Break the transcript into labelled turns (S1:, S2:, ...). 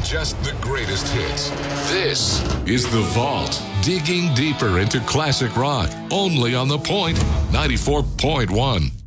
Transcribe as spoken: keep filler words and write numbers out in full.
S1: just the greatest hits. This is The Vault, digging deeper into classic rock, only on The Point ninety-four point one.